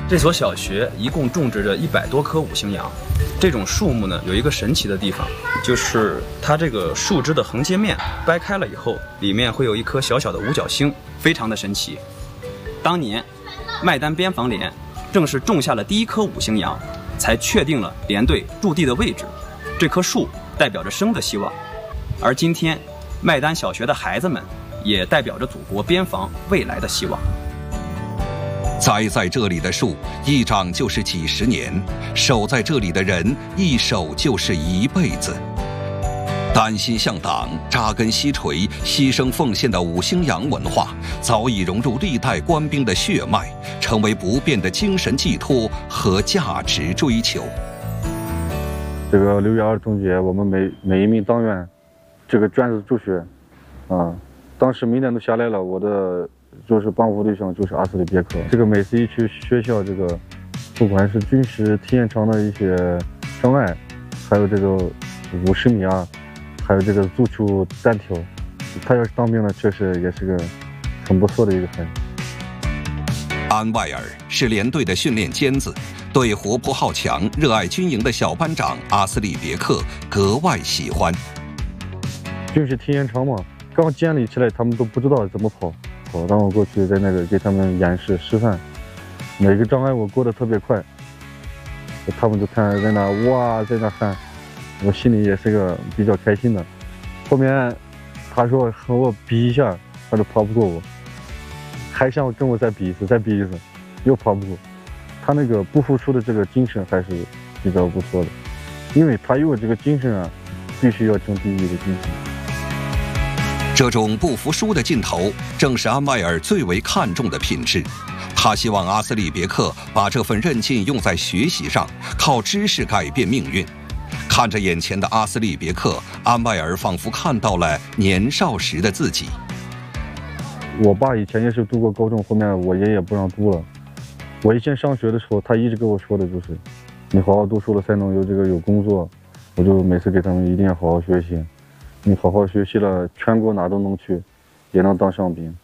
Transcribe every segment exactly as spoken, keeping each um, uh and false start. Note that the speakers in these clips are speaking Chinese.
这所小学一共种植着一百多棵五星杨。这种树木呢，有一个神奇的地方，就是它这个树枝的横截面掰开了以后，里面会有一颗小小的五角星，非常的神奇。当年，麦丹边防连正是种下了第一棵五星杨，才确定了连队驻地的位置。这棵树代表着生的希望，而今天，麦丹小学的孩子们也代表着祖国边防未来的希望。 栽在这里的树，一长就是几十年；守在这里的人，一守就是一辈子。担心向党、扎根西陲、牺牲奉献的五星杨文化，早已融入历代官兵的血脉，成为不变的精神寄托和价值追求。 这个六月二中节，我们每每一名党员，这个卷子助学，啊，当时名单都下来了，我的就是帮扶对象就是阿斯利别克。这个每次一去学校，这个不管是军事体验场的一些障碍，还有这个五十米啊，还有这个足球单挑，他要是当兵了，确实也是个很不错的一个分。 安外尔是连队的训练尖子，对活泼好强、热爱军营的小班长阿斯利别克格外喜欢。 军事体验场嘛，刚建立起来，他们都不知道怎么跑。让我过去在那个给他们演示示范，每个障碍我过得特别快，他们就看在那哇在那喊，我心里也是个比较开心的。后面他说和我比一下，他就跑不过我，还想跟我再比一次，再比一次，又跑不过。他那个不服输的这个精神还是比较不错的，因为他有这个精神啊，必须要争第一的精神。 这种不服输的劲头，正是安外尔最为看重的品质。他希望阿斯利别克把这份韧劲用在学习上，靠知识改变命运。看着眼前的阿斯利别克，安外尔仿佛看到了年少时的自己。 我爸以前也是读过高中，后面我爷爷不让读了。我以前上学的时候，他一直跟我说的就是，你好好读书了才能有这个有工作。我就每次给他们一定要好好学习。你好好学习了，全国哪都能去，也能当上兵。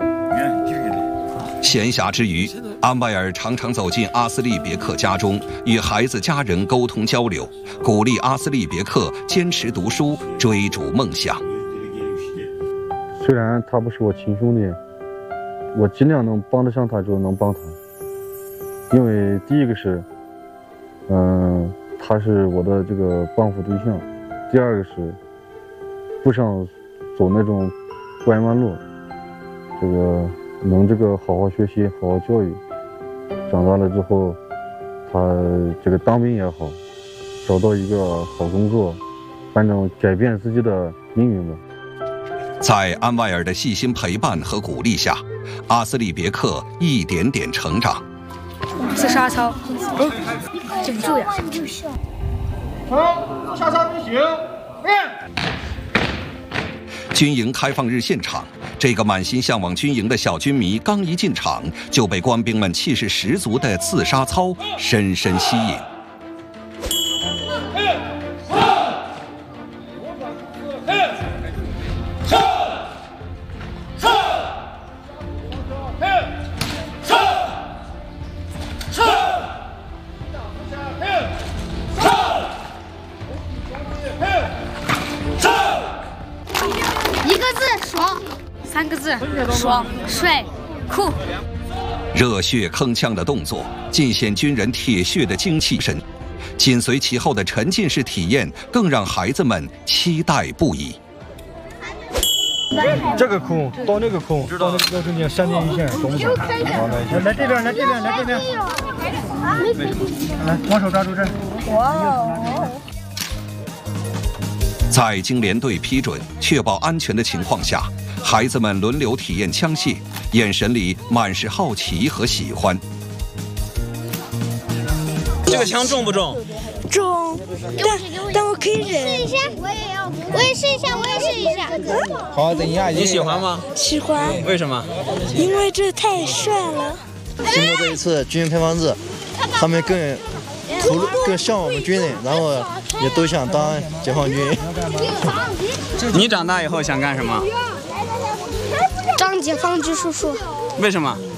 闲暇之余，安外尔常常走进阿斯利别克家中，与孩子家人沟通交流，鼓励阿斯利别克坚持读书，追逐梦想。 虽然他不是我亲兄弟，我尽量能帮得上他就能帮他。因为第一个是，嗯、呃，他是我的这个帮扶对象；第二个是，不想走那种拐弯路，这个能这个好好学习，好好教育，长大了之后，他这个当兵也好，找到一个好工作，反正改变自己的命运吧。 在安外尔的细心陪伴和鼓励下，阿斯利别克一点点成长。 自杀操，嗯，记不住呀。 好，自杀操执行，练。 军营开放日现场，这个满心向往军营的小军迷刚一进场，就被官兵们气势十足的刺杀操深深吸引。 三个字：爽、帅、酷。 热血铿锵的动作，尽显军人铁血的精气神。紧随其后的沉浸式体验，更让孩子们期待不已。 这个空到那个空，到那个中间闪电一线，懂不懂？好，来来这边，来这边，来这边。来，双手抓住这。哇！ 在经连队批准、确保安全的情况下，孩子们轮流体验枪械，眼神里满是好奇和喜欢。 这个枪重不重？ 重，但但我可以忍。 试一下，我也要，我也试一下，我也试一下。 好，等一下，你喜欢吗？ 喜欢。 为什么？ 因为这太帅了。 经过这一次军营开放日，他们更投入、更向往我们军人，然后也都想当解放军。 你长大以后想干什么？ 当解放军叔叔。 为什么？